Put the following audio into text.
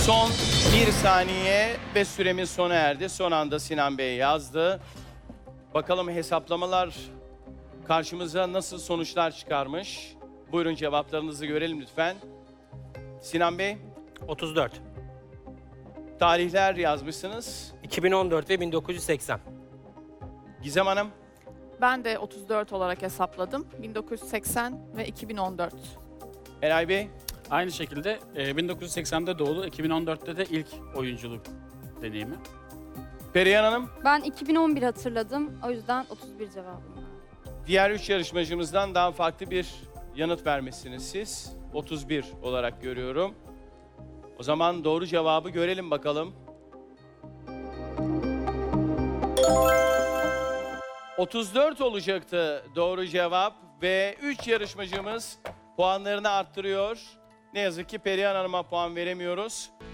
Son 1 saniye ve süremiz sona erdi. Son anda Sinan Bey yazdı. Bakalım hesaplamalar karşımıza nasıl sonuçlar çıkarmış? Buyurun cevaplarınızı görelim lütfen. Sinan Bey, 34. tarihler yazmışsınız. 2014 ve 1980. Gizem Hanım, Ben de 34 olarak hesapladım. 1980 ve 2014. Eray Bey, Aynı şekilde 1980'de doğdu, 2014'te de ilk oyunculuk deneyimi. Perihan Hanım, Ben 2011 hatırladım. O yüzden 31 cevabım var. diğer 3 yarışmacımızdan daha farklı bir yanıt vermişsiniz siz. 31 olarak görüyorum. O zaman doğru cevabı görelim bakalım. 34 olacaktı doğru cevap ve 3 yarışmacımız puanlarını arttırıyor. Ne yazık ki Perihan Hanım'a puan veremiyoruz.